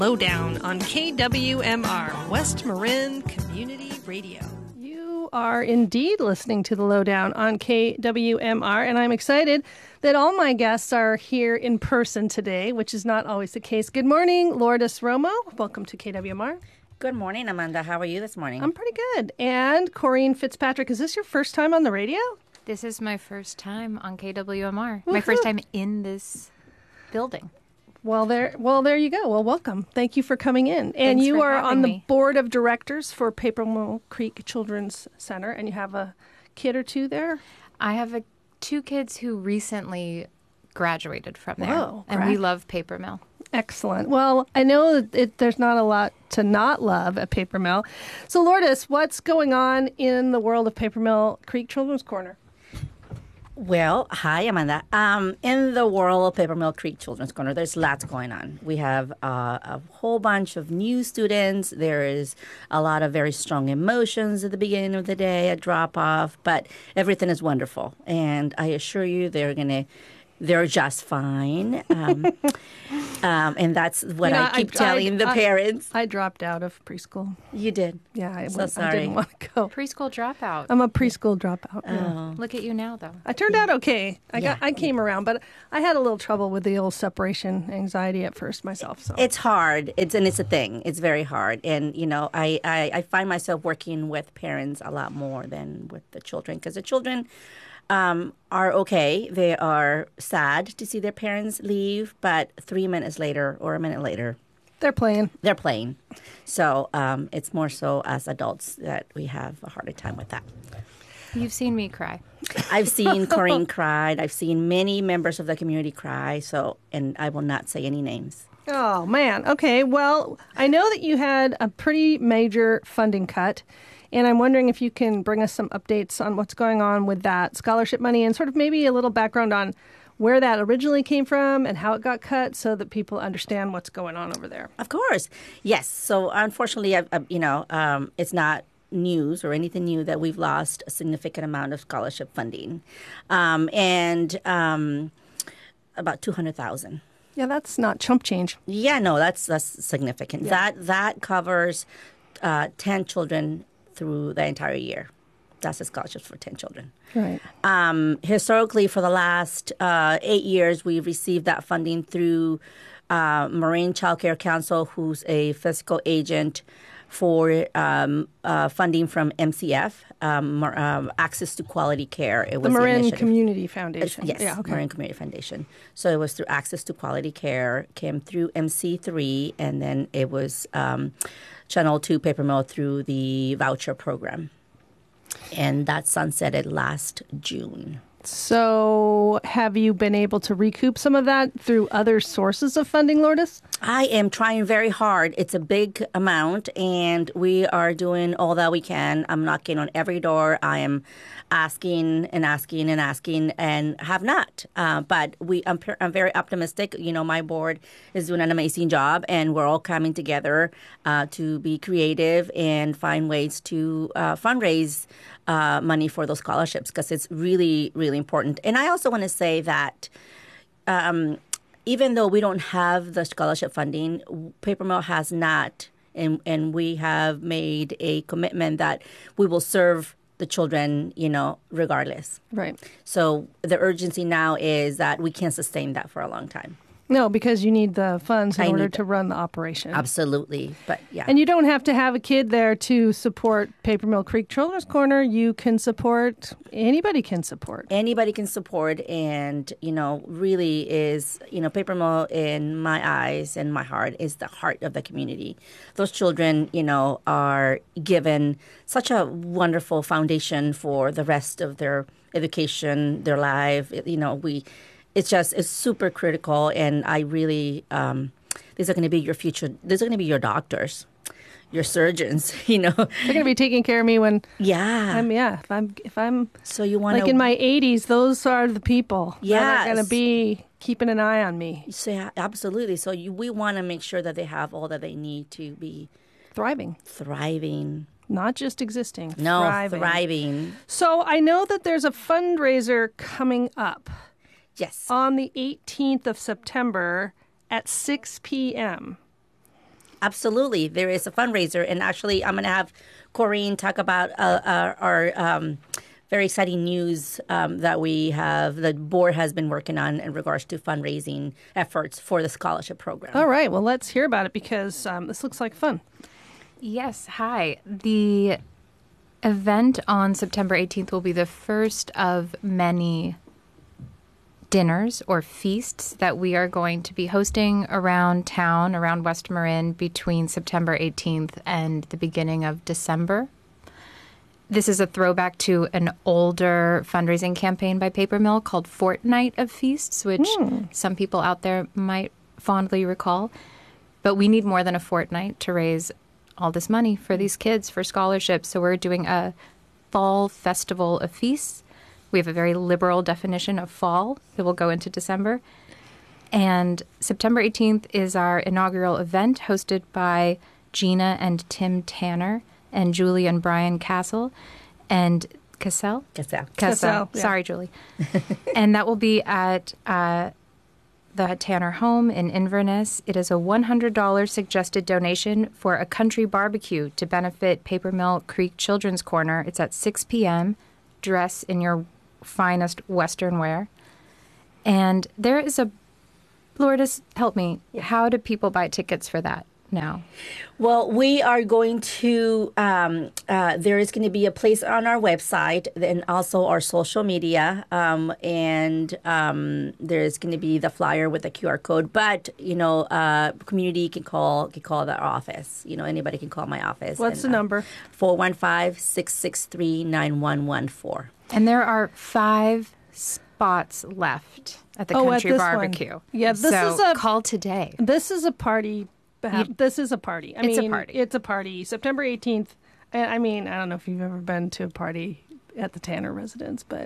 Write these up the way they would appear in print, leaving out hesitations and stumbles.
Lowdown on KWMR, West Marin Community Radio. You are indeed listening to The Lowdown on KWMR, and I'm excited that all my guests are here in person today, which is not always the case. Good morning, Lourdes Romo. Welcome to KWMR. Good morning, Amanda. How are you this morning? I'm pretty good. And Corrine Fitzpatrick, is this your first time on the radio? This is my first time on KWMR. My first time in this building. Well, there you go. Well, welcome. Thank you for coming in. And Thanks you for are having on the me. board of directors for Paper Mill Creek Children's Center, and you have a kid or two there? I have two kids who recently graduated from there. Whoa, and we love Paper Mill. Excellent. Well, I know that there's not a lot to not love at Paper Mill. So, Lourdes, what's going on in the world of Paper Mill Creek Children's Corner? Well, hi, Amanda. In the world of Paper Mill Creek Children's Corner, there's lots going on. We have a whole bunch of new students. There is a lot of very strong emotions at the beginning of the day, a drop-off, but everything is wonderful. And I assure you they're just fine. And that's what I keep telling the parents. I dropped out of preschool. You did? Yeah, I Sorry. didn't want to go. Preschool dropout. I'm a preschool dropout. Yeah. Look at you now, though. I turned out okay. I came around, but I had a little trouble with the old separation anxiety at first myself. So it's hard. It's a thing. It's very hard. And, I find myself working with parents a lot more than with the children because the children are okay. They are sad to see their parents leave, but 3 minutes later or a minute later, they're playing. So it's more so as adults that we have a harder time with that. You've seen me cry. I've seen Corrine cried. I've seen many members of the community cry. So, and I will not say any names. Oh, man. Okay. Well, I know that you had a pretty major funding cut. And I'm wondering if you can bring us some updates on what's going on with that scholarship money and sort of maybe a little background on where that originally came from and how it got cut so that people understand what's going on over there. Of course. Yes. So unfortunately, it's not news or anything new that we've lost a significant amount of scholarship funding. And about $200,000. Yeah, that's not chump change. Yeah, no, that's significant. Yeah. That covers 10 children through the entire year. That's a scholarship for 10 children. Right. Historically, for the last 8 years, we've received that funding through Marin Child Care Council, who's a fiscal agent for funding from MCF, Access to Quality Care. It was the Marin initiative. Community Foundation. Yes, Yeah, okay. Marin Community Foundation. So it was through Access to Quality Care, came through MC3, and then it was channeled to Paper Mill through the voucher program. And that sunsetted last June. So have you been able to recoup some of that through other sources of funding, Lourdes? I am trying very hard. It's a big amount, and we are doing all that we can. I'm knocking on every door. I am asking and asking and asking, and have not. But I'm very optimistic. My board is doing an amazing job, and we're all coming together to be creative and find ways to fundraise money for those scholarships because it's really, really important. And I also want to say that even though we don't have the scholarship funding, Paper Mill has not, and we have made a commitment that we will serve the children, regardless. Right. So the urgency now is that we can't sustain that for a long time. No, because you need the funds in order to run the operation. Absolutely. But yeah. And you don't have to have a kid there to support Paper Mill Creek Children's Corner. You can support, anybody can support. Anybody can support, and, really is, Paper Mill in my eyes and my heart is the heart of the community. Those children, are given such a wonderful foundation for the rest of their education, their life. It's super critical, and I really, these are going to be your future. These are going to be your doctors, your surgeons. They're going to be taking care of me when. Yeah. If I'm. So you want like in my 80s, those are the people. Yes. That are going to be keeping an eye on me. So, yeah, absolutely. So we want to make sure that they have all that they need to be thriving. Not just existing. No, thriving. So I know that there's a fundraiser coming up. Yes. On the 18th of September at 6 p.m. absolutely. There is a fundraiser. And actually, I'm going to have Corinne talk about our very exciting news that the board has been working on in regards to fundraising efforts for the scholarship program. All right. Well, let's hear about it because this looks like fun. Yes, hi. The event on September 18th will be the first of many dinners or feasts that we are going to be hosting around town, around West Marin, between September 18th and the beginning of December. This is a throwback to an older fundraising campaign by Paper Mill called Fortnight of Feasts, which some people out there might fondly recall. But we need more than a fortnight to raise all this money for these kids for scholarships. So we're doing a fall festival of feasts. We have a very liberal definition of fall that will go into December. And September 18th is our inaugural event hosted by Gina and Tim Tanner and Julie and Brian Castle and Cassell. Cassell, yeah. Sorry, Julie. And that will be at the Tanner home in Inverness. It is a $100 suggested donation for a country barbecue to benefit Paper Mill Creek Children's Corner. It's at 6 p.m. Dress in your finest Western wear. And there is Lourdes, help me. How do people buy tickets for that now? Well, we are going to, there is going to be a place on our website and also our social media. And there's going to be the flyer with the QR code. But, community can call the office. Anybody can call my office. What's the number? 415-663-9114. And there are 5 spots left at the country at this barbecue. One. Yeah, call today. This is a party. This is a party. It's a party. It's a party. September 18th. I don't know if you've ever been to a party at the Tanner residence, but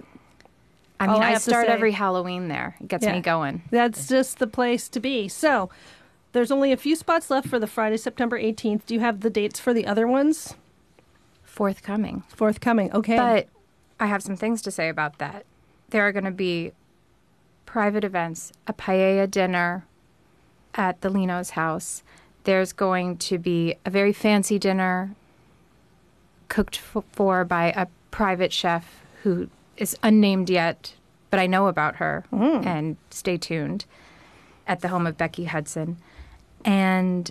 I start every Halloween there. It gets me going. That's just the place to be. So there's only a few spots left for the Friday, September 18th. Do you have the dates for the other ones? Forthcoming. Okay. But I have some things to say about that. There are going to be private events, a paella dinner at the Lino's house. There's going to be a very fancy dinner cooked for by a private chef who is unnamed yet, but I know about her, and stay tuned, at the home of Becky Hudson. And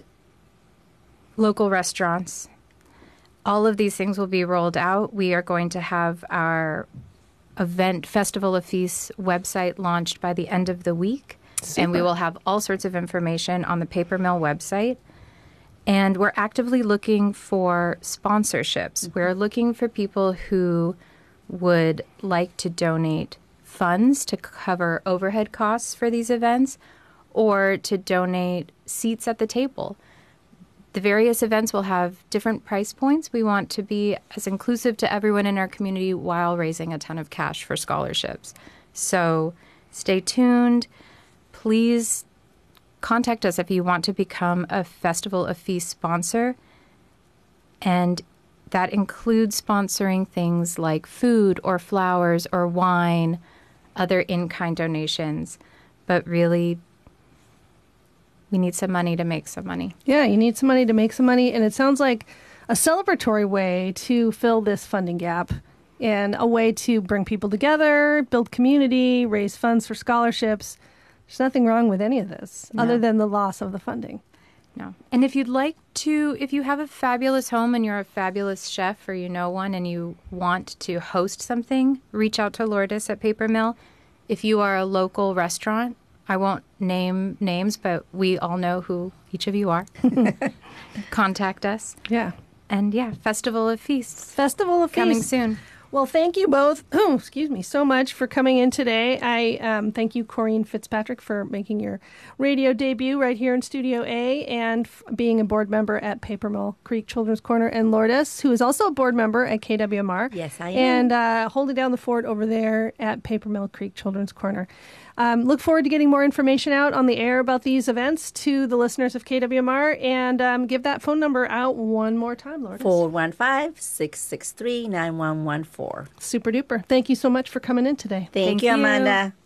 local restaurants. All of these things will be rolled out. We are going to have our event, Festival of Feasts website launched by the end of the week. Super. And we will have all sorts of information on the Paper Mill website. And we're actively looking for sponsorships. We're looking for people who would like to donate funds to cover overhead costs for these events or to donate seats at the table. The various events will have different price points. We want to be as inclusive to everyone in our community while raising a ton of cash for scholarships. So stay tuned. Please contact us if you want to become a Festival of Feasts sponsor. And that includes sponsoring things like food or flowers or wine, other in-kind donations. But really, we need some money to make some money. Yeah, you need some money to make some money. And it sounds like a celebratory way to fill this funding gap and a way to bring people together, build community, raise funds for scholarships. There's nothing wrong with any of this other than the loss of the funding. No. And if you have a fabulous home and you're a fabulous chef or you know one and you want to host something, reach out to Lourdes at Paper Mill. If you are a local restaurant, I won't name names, but we all know who each of you are. Contact us. Yeah. And Festival of Feasts. Festival of Feasts. Coming soon. Well, thank you both, so much for coming in today. I thank you, Corinne Fitzpatrick, for making your radio debut right here in Studio A and being a board member at Paper Mill Creek Children's Corner, and Lourdes, who is also a board member at KWMR. Yes, I am. And holding down the fort over there at Paper Mill Creek Children's Corner. Look forward to getting more information out on the air about these events to the listeners of KWMR, and give that phone number out one more time, Lourdes. 415-663-9114. Super duper. Thank you so much for coming in today. Thank you, Amanda.